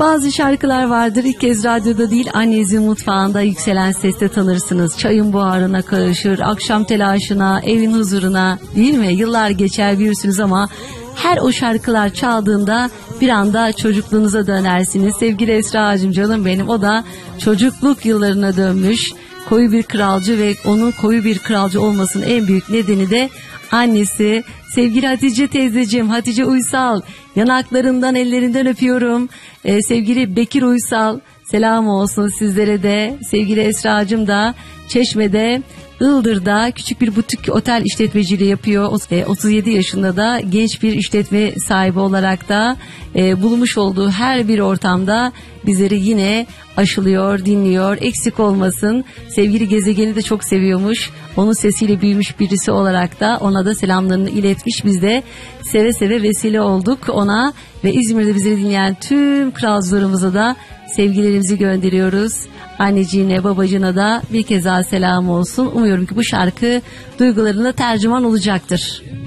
Bazı şarkılar vardır, ilk kez radyoda değil annenizin mutfağında yükselen sesle tanırsınız. Çayın buharına karışır, akşam telaşına, evin huzuruna, değil mi? Yıllar geçer, büyürsünüz ama her o şarkılar çaldığında bir anda çocukluğunuza dönersiniz. Sevgili Esra'cığım, canım benim, o da çocukluk yıllarına dönmüş. Koyu bir kralcı ve onun koyu bir kralcı olmasının en büyük nedeni de annesi. Sevgili Hatice teyzeciğim, Hatice Uysal, yanaklarından ellerinden öpüyorum. Sevgili Bekir Uysal, selam olsun sizlere de. Sevgili Esra'cığım da Çeşme'de, Ildır'da küçük bir butik otel işletmeciliği yapıyor. 37 yaşında da genç bir işletme sahibi olarak da bulunmuş olduğu her bir ortamda bizleri yine aşılıyor, dinliyor. Eksik olmasın. Sevgili Gezegeni de çok seviyormuş. Onun sesiyle büyümüş birisi olarak da ona da selamlarını iletmiş. Biz de seve seve vesile olduk ona ve İzmir'de bizleri dinleyen tüm kralcılarımıza da sevgilerimizi gönderiyoruz. Anneciğine, babacığına da bir kez daha selam olsun. Umuyorum ki bu şarkı duygularına tercüman olacaktır.